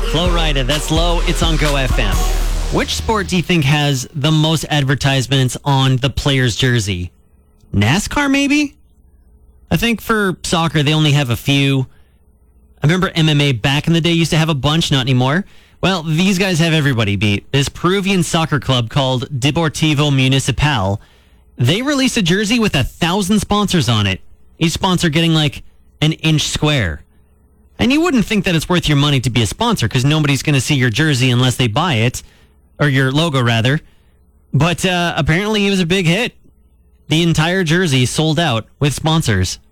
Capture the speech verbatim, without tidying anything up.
Flo Rida, that's Low. It's on Go F M. Which sport do you think has the most advertisements on the player's jersey? NASCAR, maybe? I think for soccer, they only have a few. I remember M M A back in the day used to have a bunch, not anymore. Well, these guys have everybody beat. This Peruvian soccer club called Deportivo Municipal, they released a jersey with a thousand sponsors on it. Each sponsor getting like an inch square. And you wouldn't think that it's worth your money to be a sponsor because nobody's going to see your jersey unless they buy it. Or your logo, rather. But uh, apparently it was a big hit. The entire jersey sold out with sponsors.